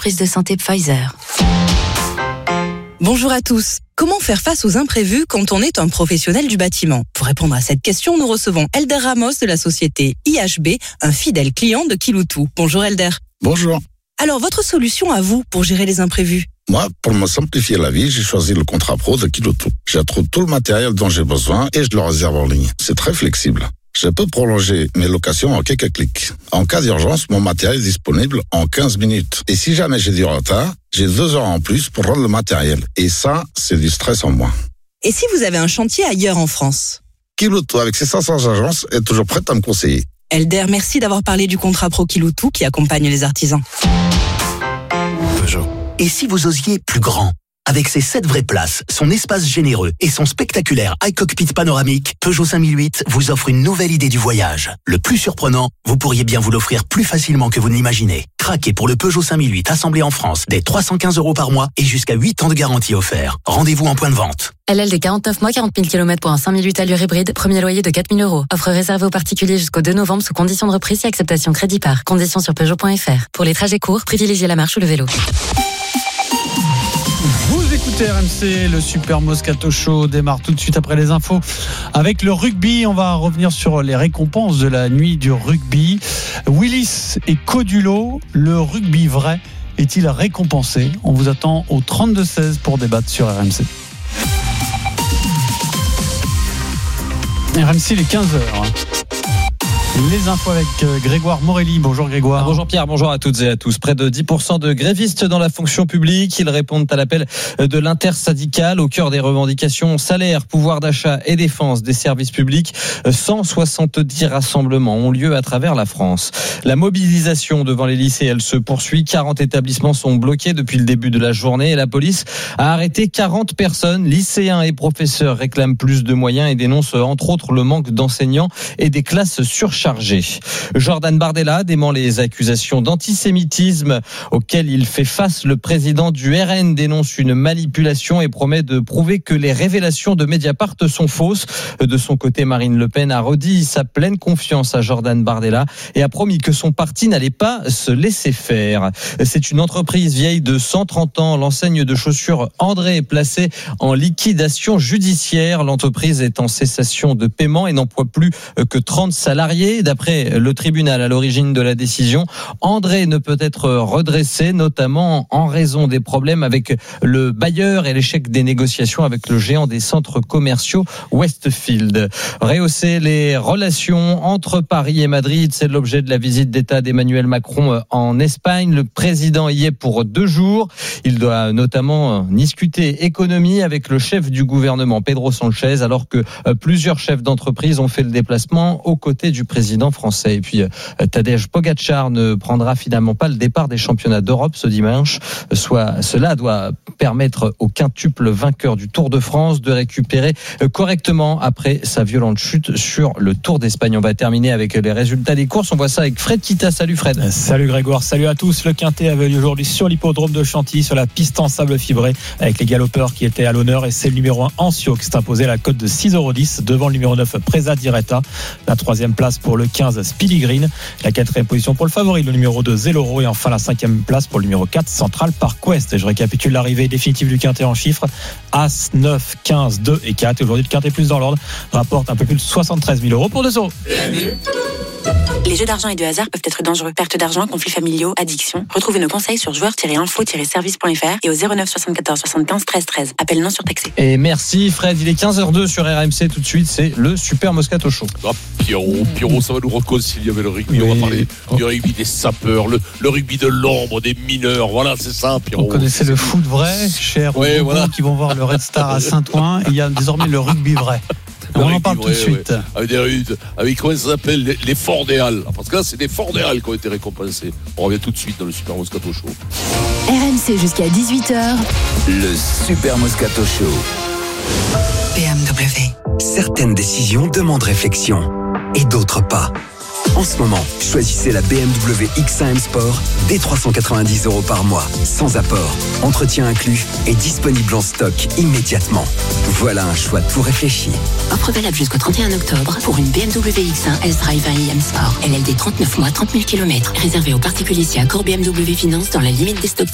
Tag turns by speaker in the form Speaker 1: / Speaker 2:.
Speaker 1: entreprise de santé Pfizer.
Speaker 2: Bonjour à tous. Comment faire face aux imprévus quand on est un professionnel du bâtiment ? Pour répondre à cette question, nous recevons Elder Ramos de la société IHB, un fidèle client de Kiloutou. Bonjour Elder.
Speaker 3: Bonjour.
Speaker 2: Alors, votre solution à vous pour gérer les imprévus ?
Speaker 3: Moi, pour me simplifier la vie, j'ai choisi le contrat pro de Kiloutou. J'y trouve tout le matériel dont j'ai besoin et je le réserve en ligne. C'est très flexible. Je peux prolonger mes locations en quelques clics. En cas d'urgence, mon matériel est disponible en 15 minutes. Et si jamais j'ai du retard, j'ai 2 heures en plus pour rendre le matériel. Et ça, c'est du stress en moins.
Speaker 2: Et si vous avez un chantier ailleurs en France ?
Speaker 3: Kiloutou, avec ses 500 agences, est toujours prête à me conseiller.
Speaker 2: Elder, merci d'avoir parlé du contrat pro Kiloutou qui accompagne les artisans.
Speaker 4: Peugeot. Et si vous osiez plus grand ? Avec ses 7 vraies places, son espace généreux et son spectaculaire iCockpit panoramique, Peugeot 5008 vous offre une nouvelle idée du voyage. Le plus surprenant, vous pourriez bien vous l'offrir plus facilement que vous ne l'imaginez. Craquez pour le Peugeot 5008 assemblé en France dès 315 € par mois et jusqu'à 8 ans de garantie offert. Rendez-vous en point de vente.
Speaker 1: LLD 49 mois, 40 000 km pour un 5008 allure hybride, premier loyer de 4 000 €. Offre réservée aux particuliers jusqu'au 2 novembre sous conditions de reprise et acceptation crédit par. Conditions sur Peugeot.fr. Pour les trajets courts, privilégiez la marche ou le vélo.
Speaker 5: Vous écoutez RMC, le Super Moscato Show démarre tout de suite après les infos. Avec le rugby, on va revenir sur les récompenses de la nuit du rugby. Willis et Codulo, le rugby vrai est-il récompensé ? On vous attend au 32-16 pour débattre sur RMC. RMC, les 15h. Les infos avec Grégoire Morelli. Bonjour Grégoire.
Speaker 6: Bonjour Pierre, bonjour à toutes et à tous. Près de 10% de grévistes dans la fonction publique. Ils répondent à l'appel de l'intersyndicale au cœur des revendications salaire, pouvoir d'achat et défense des services publics. 170 rassemblements ont lieu à travers la France. La mobilisation devant les lycées, elle se poursuit. 40 établissements sont bloqués depuis le début de la journée et la police a arrêté 40 personnes. Lycéens et professeurs réclament plus de moyens et dénoncent entre autres le manque d'enseignants et des classes surchargées. Jordan Bardella dément les accusations d'antisémitisme auxquelles il fait face. Le président du RN dénonce une manipulation et promet de prouver que les révélations de Mediapart sont fausses. De son côté, Marine Le Pen a redit sa pleine confiance à Jordan Bardella et a promis que son parti n'allait pas se laisser faire. C'est une entreprise vieille de 130 ans. L'enseigne de chaussures André est placée en liquidation judiciaire. L'entreprise est en cessation de paiement et n'emploie plus que 30 salariés. D'après le tribunal à l'origine de la décision, André ne peut être redressé, notamment en raison des problèmes avec le bailleur et l'échec des négociations avec le géant des centres commerciaux Westfield. Rehausser les relations entre Paris et Madrid, c'est l'objet de la visite d'État d'Emmanuel Macron en Espagne. Le président y est pour 2 jours. Il doit notamment discuter économie avec le chef du gouvernement, Pedro Sánchez, alors que plusieurs chefs d'entreprise ont fait le déplacement aux côtés du président français. Et puis Tadej Pogačar ne prendra finalement pas le départ des championnats d'Europe ce dimanche. Cela doit permettre au quintuple vainqueur du Tour de France de récupérer correctement après sa violente chute sur le Tour d'Espagne. On va terminer avec les résultats des courses. On voit ça avec Fred Kita. Salut Fred.
Speaker 7: Salut Grégoire, salut à tous. Le Quintet avait lieu aujourd'hui sur l'hippodrome de Chantilly, sur la piste en sable fibré, avec les galopeurs qui étaient à l'honneur. Et c'est le numéro 1 Ancio qui s'est imposé à la cote de 6,10 € devant le numéro 9 Presa Diretta. La 3e place pour le 15 Speedy Green, la 4e position pour le favori, le numéro 2 Zeloro, et enfin la 5e place pour le numéro 4 Central Park West. Et je récapitule l'arrivée définitive du Quintet en chiffres: As, 9, 15, 2 et 4. Et aujourd'hui, le Quintet plus dans l'ordre rapporte un peu plus de 73 000 € pour 2 €.
Speaker 8: Les jeux d'argent et de hasard peuvent être dangereux. Perte d'argent, conflits familiaux, addiction. Retrouvez nos conseils sur joueurs-info-service.fr et au 09 74 75 13 13. Appel non surtaxé.
Speaker 6: Et merci Fred, il est 15h02 sur RMC. Tout de suite, c'est le Super Moscato Show.
Speaker 9: Pierrot, ça va nous réconcilier avec le rugby. Oui. On va parler du rugby des sapeurs, le rugby de l'ombre, des mineurs. Voilà, c'est ça, Pierrot.
Speaker 5: On connaissait le foot vrai, cher aux qui vont voir le Red Star à Saint-Ouen. Il y a désormais le rugby vrai. On en parle tout de suite.
Speaker 9: Avec comment ça s'appelle, les Forts des Halles. Parce que là, c'est des Forts des Halles qui ont été récompensés. On revient tout de suite dans le Super Moscato Show.
Speaker 1: RMC jusqu'à 18h.
Speaker 4: Le Super Moscato Show.
Speaker 1: BMW.
Speaker 10: Certaines décisions demandent réflexion et d'autres pas. En ce moment, choisissez la BMW X1 M Sport dès 390 € par mois, sans apport, entretien inclus et disponible en stock immédiatement. Voilà un choix tout réfléchi.
Speaker 8: Offre valable jusqu'au 31 octobre pour une BMW X1 S-Drive 1 M Sport. LLD 39 mois, 30 000 km. Réservé aux particuliers si accord BMW Finance dans la limite des stocks.